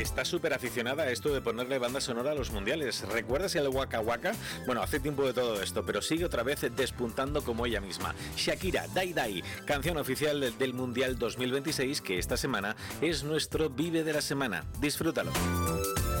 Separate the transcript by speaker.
Speaker 1: está súper aficionada a esto de ponerle banda sonora a los mundiales. ¿Recuerdas el Waka Waka? Bueno, hace tiempo de todo esto, pero sigue otra vez despuntando como ella misma. Shakira, Dai Dai, canción oficial del Mundial 2026, que esta semana es nuestro Vive de la Semana. Disfrútalo.